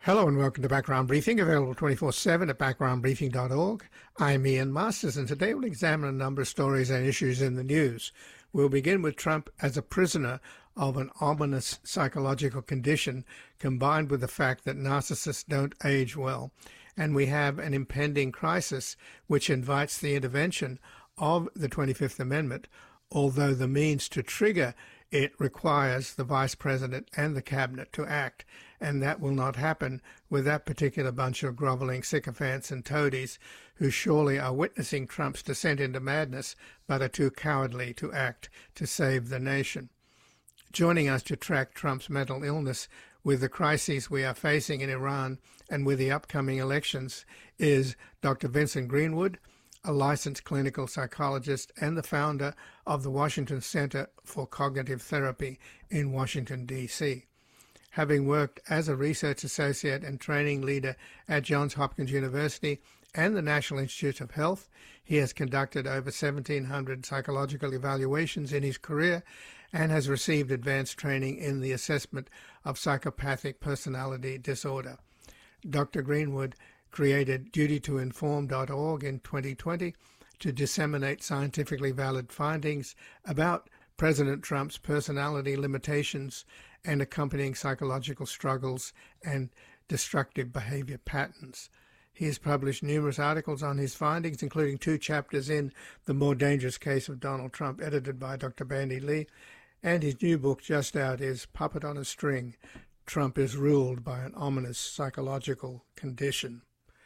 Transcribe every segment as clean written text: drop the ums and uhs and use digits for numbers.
Hello and welcome to Background Briefing, available 24/7 at backgroundbriefing.org. I'm Ian Masters, and today we'll examine a number of stories and issues in the news. We'll begin with Trump as a prisoner of an ominous psychological condition combined with the fact that narcissists don't age well. And we have an impending crisis which invites the intervention of the 25th Amendment, although the means to trigger it requires the Vice President and the Cabinet to act, and that will not happen with that particular bunch of grovelling sycophants and toadies who surely are witnessing Trump's descent into madness but are too cowardly to act to save the nation. Joining us to track Trump's mental illness with the crises we are facing in Iran and with the upcoming elections is Dr. Vincent Greenwood, a licensed clinical psychologist and the founder of the Washington Center for Cognitive Therapy in Washington, D.C. Having worked as a research associate and training leader at Johns Hopkins University and the National Institute of Health, he has conducted over 1,700 psychological evaluations in his career and has received advanced training in the assessment of psychopathic personality disorder. Dr. Greenwood created dutytoinform.org in 2020 to disseminate scientifically valid findings about President Trump's personality limitations and accompanying psychological struggles and destructive behavior patterns. He has published numerous articles on his findings, including 2 chapters in The More Dangerous Case of Donald Trump, edited by Dr. Bandy Lee, and his new book just out is Puppet on a String, Trump is Ruled by an Ominous Psychological Condition.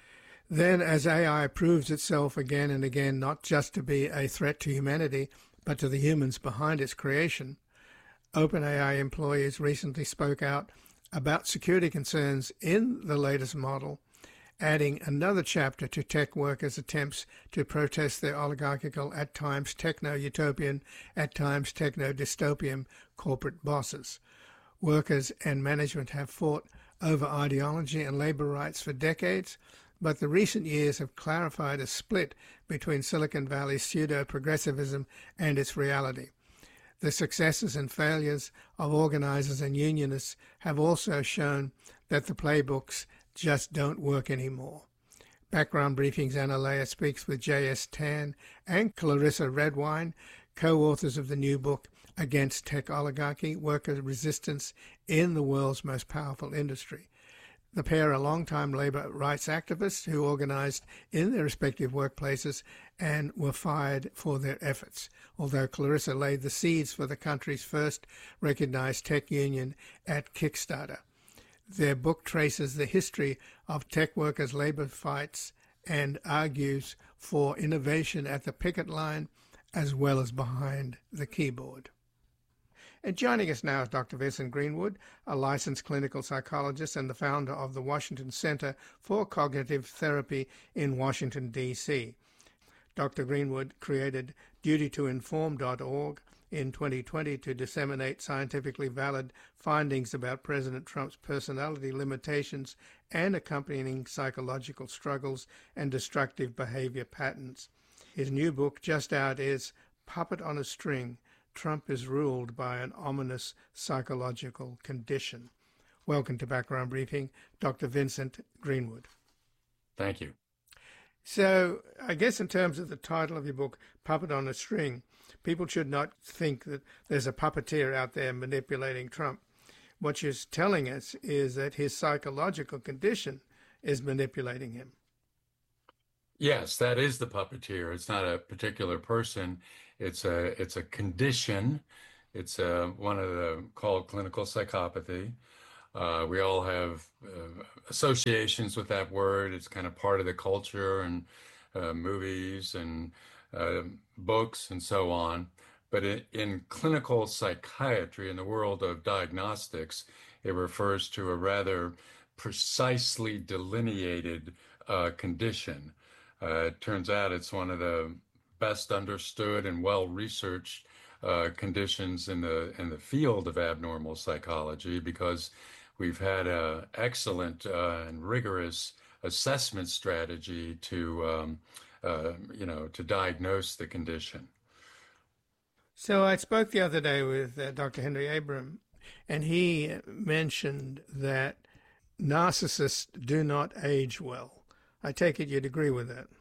Then, as AI proves itself again and again not just to be a threat to humanity, but to the humans behind its creation, OpenAI employees recently spoke out about security concerns in the latest model, adding another chapter to tech workers' attempts to protest their oligarchical, at times techno-utopian, at times techno-dystopian corporate bosses. Workers and management have fought over ideology and labor rights for decades, but the recent years have clarified a split between Silicon Valley's pseudo-progressivism and its reality. The successes and failures of organizers and unionists have also shown that the playbooks just don't work anymore. Background Briefing's Anna Leah speaks with J.S. Tan and Clarissa Redwine, co-authors of the new book, Against Tech Oligarchy, Worker Resistance in the World's Most Powerful Industry. The pair are longtime labor rights activists who organized in their respective workplaces and were fired for their efforts, although Clarissa laid the seeds for the country's first recognized tech union at Kickstarter. Their book traces the history of tech workers' labor fights and argues for innovation at the picket line as well as behind the keyboard. And joining us now is Dr. Vincent Greenwood, a licensed clinical psychologist and the founder of the Washington Center for Cognitive Therapy in Washington, D.C. Dr. Greenwood created dutytoinform.org in 2020 to disseminate scientifically valid findings about President Trump's personality limitations and accompanying psychological struggles and destructive behavior patterns. His new book, just out, is Puppet on a String, Trump is Ruled by an Ominous Psychological Condition. Welcome to Background Briefing, Dr. Vincent Greenwood. Thank you. So I guess in terms of the title of your book, Puppet on a String, people should not think that there's a puppeteer out there manipulating Trump. What you're telling us is that his psychological condition is manipulating him. Yes, that is the puppeteer. It's not a particular person. It's a condition. It's one of the called clinical psychopathy. We all have associations with that word. It's kind of part of the culture and movies and books and so on. But in clinical psychiatry, in the world of diagnostics, it refers to a rather precisely delineated condition. It turns out it's one of the best understood and well-researched conditions in the field of abnormal psychology, because we've had an excellent and rigorous assessment strategy to diagnose the condition. So I spoke the other day with Dr. Henry Abram, and he mentioned that narcissists do not age well. I take it you'd agree with that.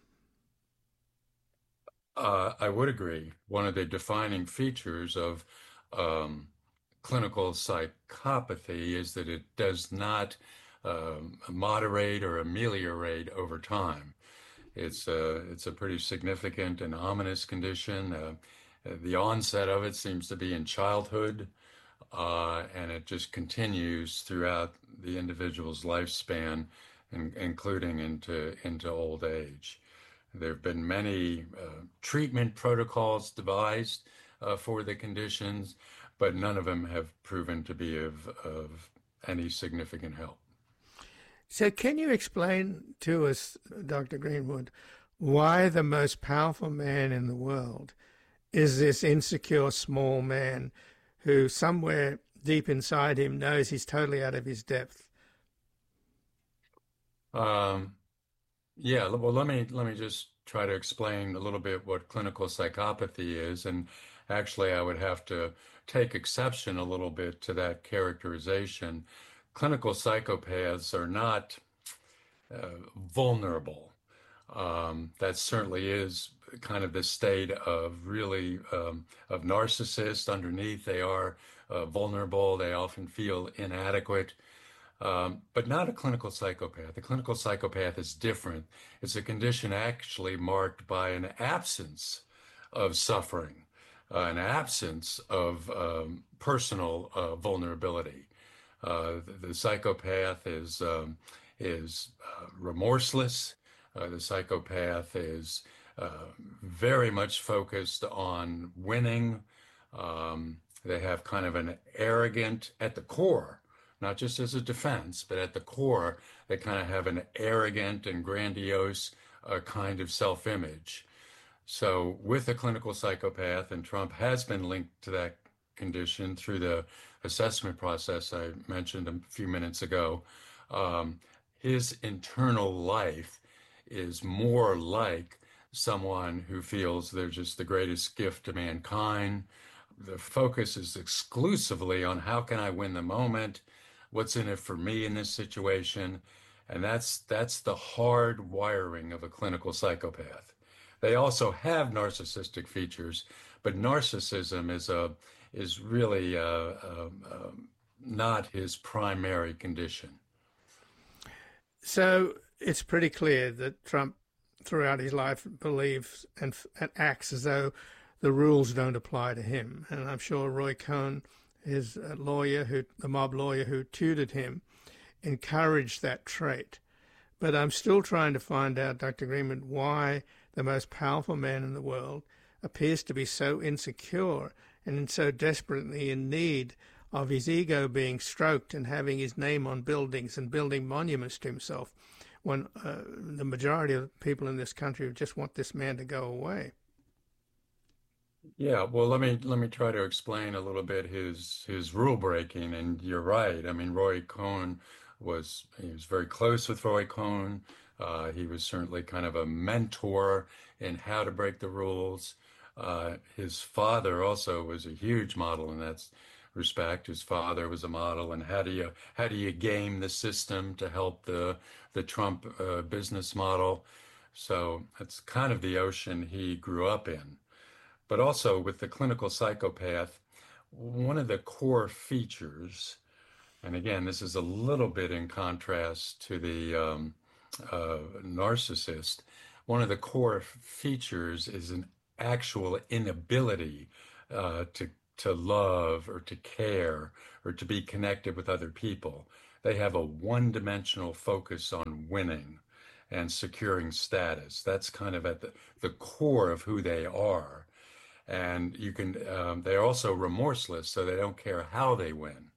I would agree. One of the defining features of um, clinical psychopathy is that it does not moderate or ameliorate over time. It's a pretty significant and ominous condition. The onset of it seems to be in childhood, and it just continues throughout the individual's lifespan, including into old age. There have been many treatment protocols devised for the conditions, but none of them have proven to be of any significant help. So can you explain to us, Dr. Greenwood, why the most powerful man in the world is this insecure small man who somewhere deep inside him knows he's totally out of his depth? Um, Yeah, well, let me just try to explain a little bit what clinical psychopathy is, and actually, I would have to take exception a little bit to that characterization. Clinical psychopaths are not vulnerable. That certainly is kind of the state of really of narcissists. Underneath, they are vulnerable. They often feel inadequate. But not a clinical psychopath. A clinical psychopath is different. It's a condition actually marked by an absence of suffering, an absence of personal vulnerability. The psychopath is remorseless. The psychopath is very much focused on winning. They have kind of an arrogant at the core, not just as a defense, but at the core, they kind of have an arrogant and grandiose kind of self-image. So with a clinical psychopath, and Trump has been linked to that condition through the assessment process I mentioned a few minutes ago, um, his internal life is more like someone who feels they're just the greatest gift to mankind. The focus is exclusively on how can I win the moment, what's in it for me in this situation, and that's the hard wiring of a clinical psychopath. They also have narcissistic features, but narcissism is really not his primary condition. So it's pretty clear that Trump, throughout his life, believes and acts as though the rules don't apply to him. And I'm sure Roy Cohn, his lawyer, the mob lawyer who tutored him, encouraged that trait. But I'm still trying to find out, Dr. Greenwood, why the most powerful man in the world appears to be so insecure and so desperately in need of his ego being stroked and having his name on buildings and building monuments to himself, when the majority of people in this country just want this man to go away. Yeah, well, let me try to explain a little bit his rule breaking. And you're right. I mean, Roy Cohn he was very close with Roy Cohn. He was certainly kind of a mentor in how to break the rules. His father also was a huge model in that respect. His father was a model, and how do you game the system to help the Trump business model? So that's kind of the ocean he grew up in. But also with the clinical psychopath, one of the core features, and again, this is a little bit in contrast to the narcissist, one of the core features is an actual inability to love or to care or to be connected with other people. They have a one-dimensional focus on winning and securing status. That's kind of at the core of who they are. And they're also remorseless, so they don't care how they win.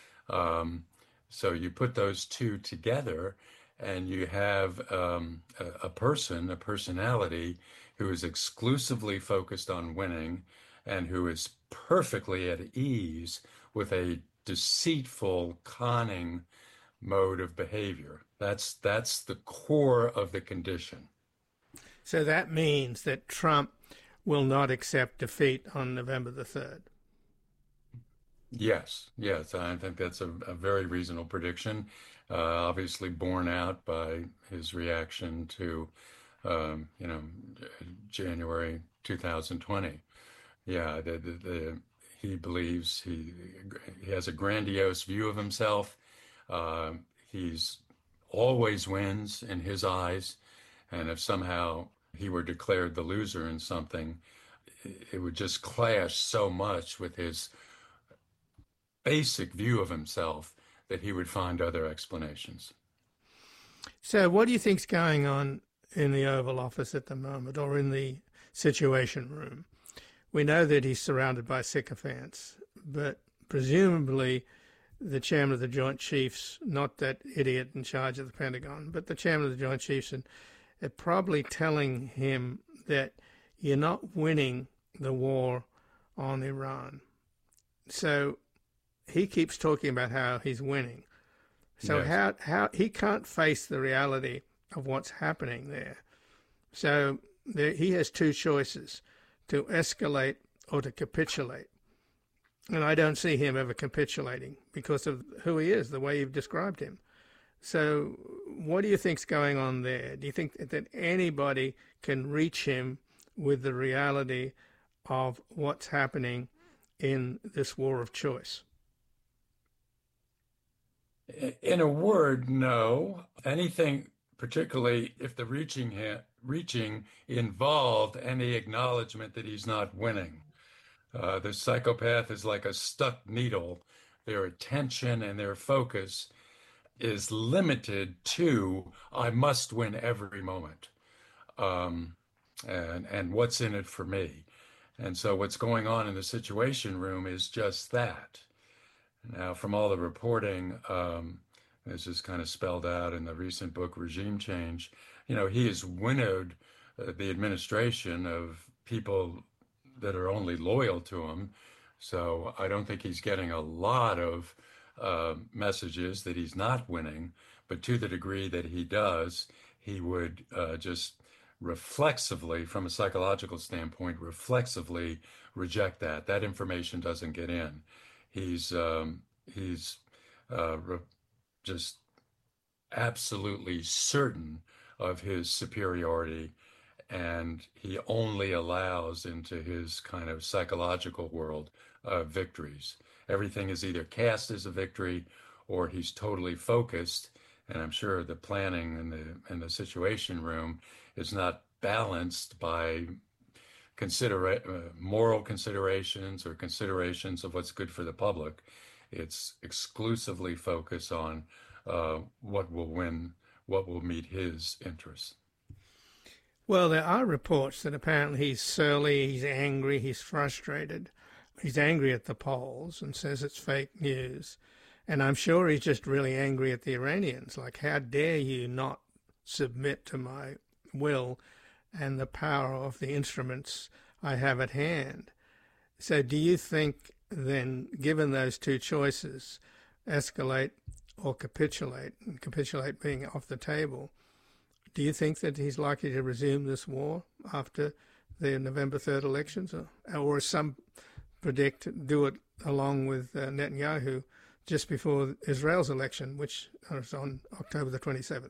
So you put those two together, and you have a personality who is exclusively focused on winning and who is perfectly at ease with a deceitful, conning mode of behavior. That's the core of the condition. So that means that Trump will not accept defeat on November the 3rd. Yes, yes, I think that's a very reasonable prediction. Obviously borne out by his reaction to, you know, January 2020. Yeah, he believes he has a grandiose view of himself. He's always wins in his eyes, and if somehow he were declared the loser in something, it would just clash so much with his basic view of himself that he would find other explanations. So, what do you think's going on in the Oval Office at the moment, or in the Situation Room? We know that he's surrounded by sycophants, but presumably the chairman of the Joint Chiefs, not that idiot in charge of the Pentagon, but the chairman of the Joint Chiefs, and are probably telling him that you're not winning the war on Iran. So he keeps talking about how he's winning. So Yes. how he can't face the reality of what's happening there. So he has two choices: to escalate or to capitulate. And I don't see him ever capitulating because of who he is, the way you've described him. So what do you think's going on there? Do you think that anybody can reach him with the reality of what's happening in this war of choice? In a word, no. Anything, particularly if the reaching involved any acknowledgement that he's not winning. The psychopath is like a stuck needle. Their attention and their focus is limited to, I must win every moment. Um, and what's in it for me? And so what's going on in the Situation Room is just that. Now, from all the reporting, this is kind of spelled out in the recent book, Regime Change, he has winnowed the administration of people that are only loyal to him. So I don't think he's getting a lot of messages that he's not winning, but to the degree that he does, he would just reflexively, from a psychological standpoint, reflexively reject that. That information doesn't get in. He's just absolutely certain of his superiority, and he only allows into his kind of psychological world victories. Everything is either cast as a victory or he's totally focused. And I'm sure the planning in the Situation Room is not balanced by moral considerations or considerations of what's good for the public. It's exclusively focused on what will win, what will meet his interests. Well, there are reports that apparently he's surly, he's angry, he's frustrated. He's angry at the polls and says it's fake news. And I'm sure he's just really angry at the Iranians. Like, how dare you not submit to my will and the power of the instruments I have at hand? So do you think then, given those two choices, escalate or capitulate, and capitulate being off the table, do you think that he's likely to resume this war after the November 3rd elections? Or some predict do it along with Netanyahu just before Israel's election, which is on October the 27th?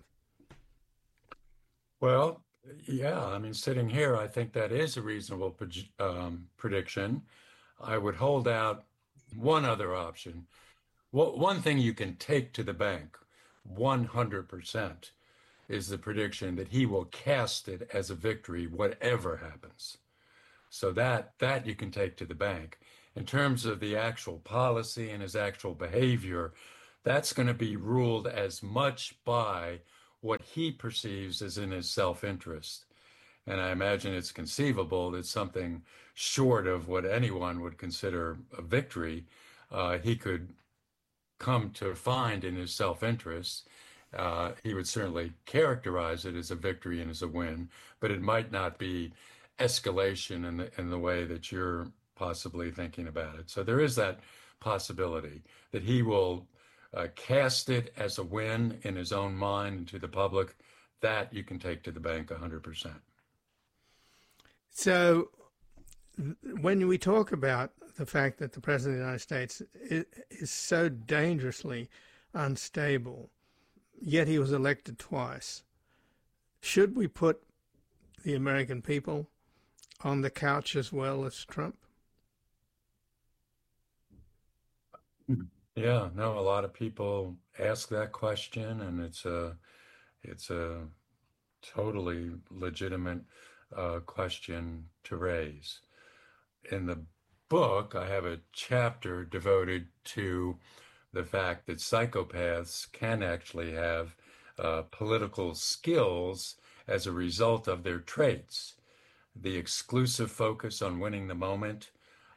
Well, yeah, I mean, sitting here, I think that is a reasonable prediction. I would hold out one other option. One thing you can take to the bank, 100%, is the prediction that he will cast it as a victory, whatever happens. So that you can take to the bank. In terms of the actual policy and his actual behavior, that's going to be ruled as much by what he perceives as in his self-interest. And I imagine it's conceivable that something short of what anyone would consider a victory, he could come to find in his self-interest. He would certainly characterize it as a victory and as a win, but it might not be escalation in the way that you're possibly thinking about it. So there is that possibility that he will cast it as a win in his own mind and to the public. That you can take to the bank 100%. So when we talk about the fact that the President of the United States is so dangerously unstable, yet he was elected twice, should we put the American people on the couch as well as Trump? Yeah, no, a lot of people ask that question, and it's a totally legitimate question to raise. In the book, I have a chapter devoted to the fact that psychopaths can actually have political skills as a result of their traits. The exclusive focus on winning the moment,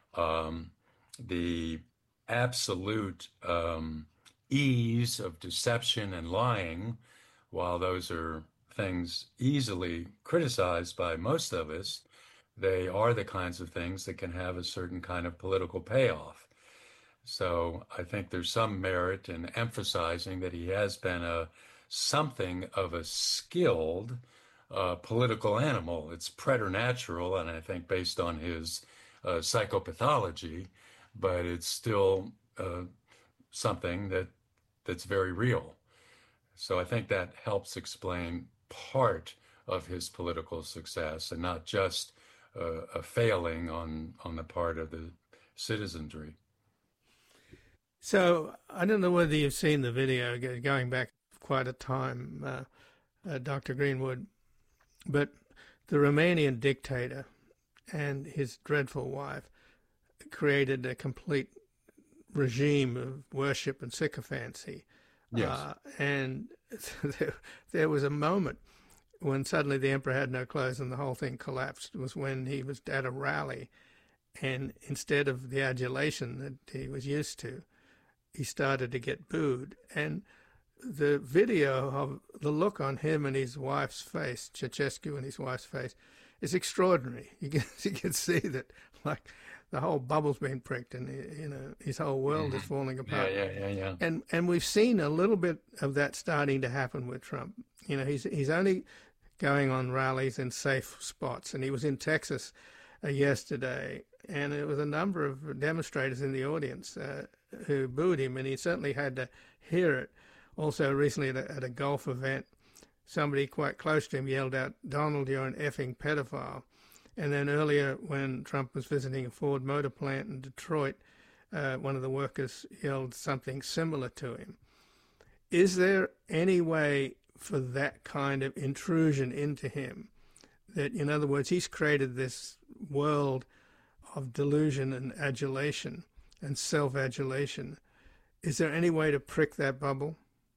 the absolute ease of deception and lying, while those are things easily criticized by most of us, they are the kinds of things that can have a certain kind of political payoff. So I think there's some merit in emphasizing that he has been something of a skilled political animal. It's preternatural, and I think based on his psychopathology, but it's still something that's very real. So I think that helps explain part of his political success, and not just a failing on the part of the citizenry. So I don't know whether you've seen the video going back quite a time, Dr. Greenwood, but the Romanian dictator and his dreadful wife created a complete regime of worship and sycophancy. Yes. And there was a moment when suddenly the emperor had no clothes and the whole thing collapsed. It was when he was at a rally, and instead of the adulation that he was used to, he started to get booed. And the video of the look on him and his wife's face, Ceausescu and his wife's face, is extraordinary. You can see that, like, the whole bubble's been pricked, and his whole world is falling apart. Yeah. And we've seen a little bit of that starting to happen with Trump. He's only going on rallies in safe spots, and he was in Texas yesterday, and there was a number of demonstrators in the audience who booed him, and he certainly had to hear it. Also, recently at a golf event, somebody quite close to him yelled out, "Donald, you're an effing pedophile." And then earlier, when Trump was visiting a Ford Motor plant in Detroit, one of the workers yelled something similar to him. Is there any way for that kind of intrusion into him? That, in other words, he's created this world of delusion and adulation and self-adulation. Is there any way to prick that bubble?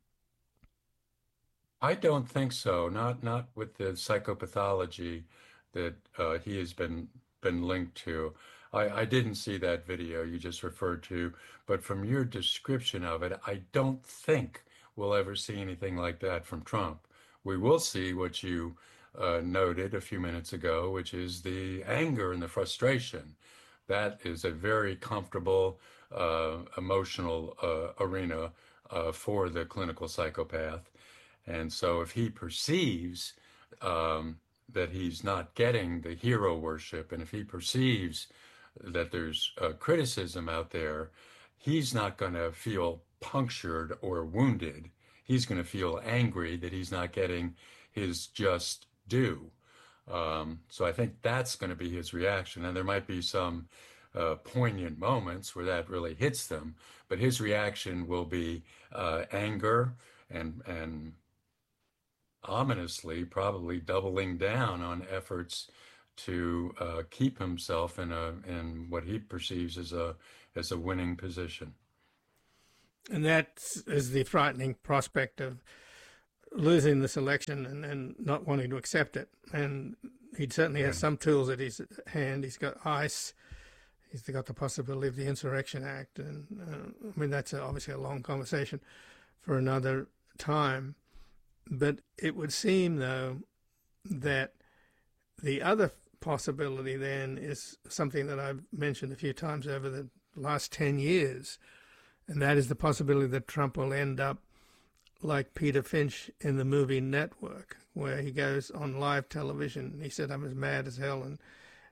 I don't think so. Not with the psychopathology that he has been linked to. I didn't see that video you just referred to, but from your description of it, I don't think we'll ever see anything like that from Trump. We will see what you noted a few minutes ago, which is the anger and the frustration. That is a very comfortable emotional arena for the clinical psychopath. And so if he perceives that he's not getting the hero worship, and if he perceives that there's criticism out there, he's not going to feel punctured or wounded. He's going to feel angry that he's not getting his just due. So I think that's going to be his reaction. And there might be some poignant moments where that really hits them, but his reaction will be anger and ominously probably doubling down on efforts to keep himself in what he perceives as a winning position. And that is the frightening prospect of losing this election and not wanting to accept it. And he certainly has some tools at his hand. He's got ICE. He's got the possibility of the Insurrection Act. And I mean, that's obviously a long conversation for another time. But it would seem, though, that the other possibility then is something that I've mentioned a few times over the last 10 years, and that is the possibility that Trump will end up like Peter Finch in the movie Network, where he goes on live television and he said, "I'm as mad as hell,"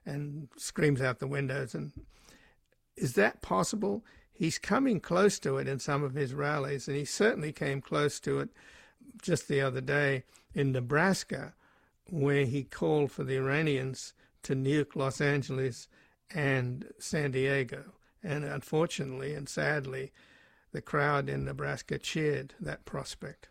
and screams out the windows. And is that possible? He's coming close to it in some of his rallies, and he certainly came close to it just the other day in Nebraska, where he called for the Iranians to nuke Los Angeles and San Diego. And unfortunately and sadly, the crowd in Nebraska cheered that prospect.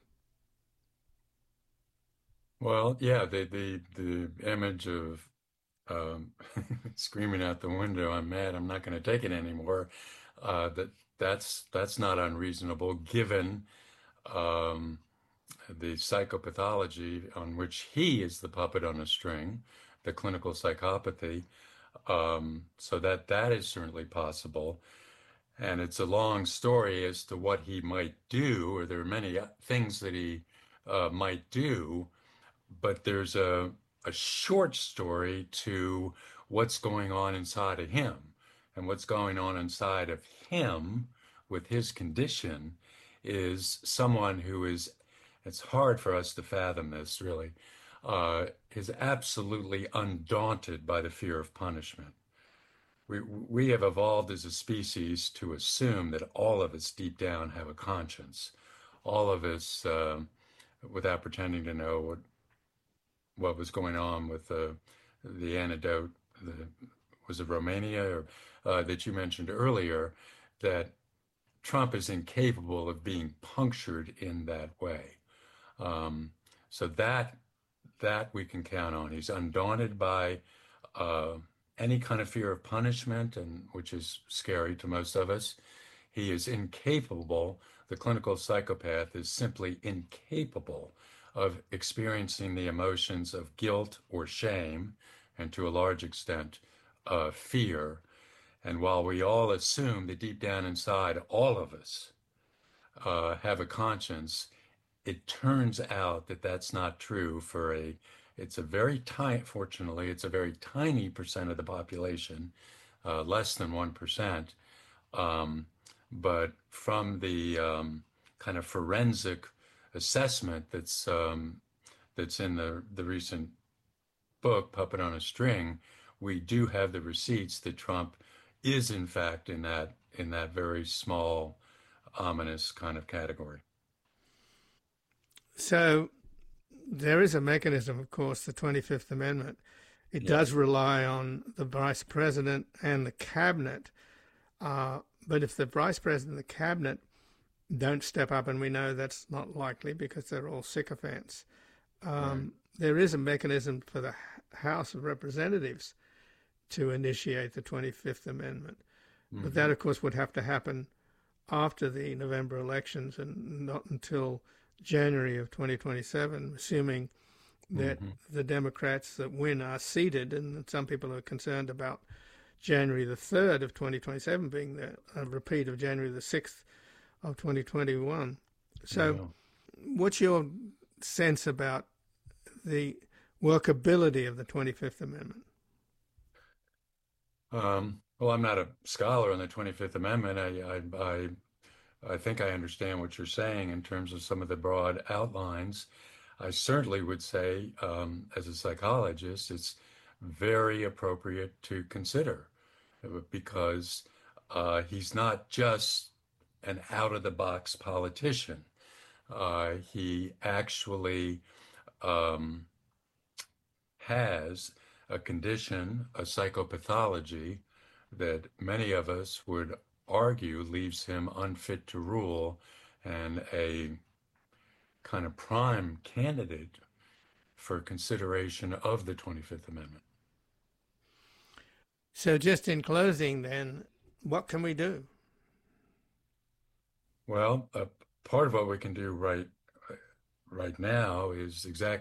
Well, yeah, the image of screaming out the window, "I'm mad, I'm not going to take it anymore," that's not unreasonable given um, the psychopathology on which he is the puppet on a string, the clinical psychopathy. So that is certainly possible. And it's a long story as to what he might do, or there are many things that he might do, but there's a short story to what's going on inside of him. And what's going on inside of him with his condition is someone who is, it's hard for us to fathom this really, is absolutely undaunted by the fear of punishment. We have evolved as a species to assume that all of us deep down have a conscience. All of us, without pretending to know what was going on with the antidote, was it Romania or that you mentioned earlier, that Trump is incapable of being punctured in that way. So that we can count on. He's undaunted by any kind of fear of punishment, and which is scary to most of us. He is incapable. The clinical psychopath is simply incapable of experiencing the emotions of guilt or shame, and to a large extent, fear. And while we all assume that deep down inside, all of us have a conscience, it turns out that that's not true for it's a very tiny, fortunately, it's a very tiny percent of the population, less than 1%. But from the kind of forensic assessment that's in the recent book, Puppet on a String, we do have the receipts that Trump is in fact in that very small, ominous kind of category. So there is a mechanism, of course, the 25th Amendment. It Yes. does rely on the vice president and the cabinet. But if the vice president and the cabinet don't step up, and we know that's not likely because they're all sycophants, Right. there is a mechanism for the House of Representatives to initiate the 25th Amendment. But that, of course, would have to happen after the November elections and not until January of 2027, assuming that the Democrats that win are seated. And some people are concerned about January the 3rd of 2027 being a repeat of January the 6th of 2021. So what's your sense about the workability of the 25th Amendment? Well, I'm not a scholar on the 25th Amendment. I think I understand what you're saying in terms of some of the broad outlines. I certainly would say, as a psychologist, it's very appropriate to consider because he's not just an out-of-the-box politician. He actually has a condition, a psychopathology, that many of us would argue leaves him unfit to rule and a kind of prime candidate for consideration of the 25th Amendment. So just in closing then, what can we do? Well, part of what we can do right now is exactly